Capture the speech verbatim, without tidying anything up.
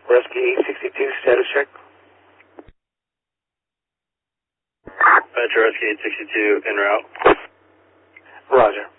Rescue eight sixty-two, status check. Metro Rescue eight sixty-two, en route. Roger.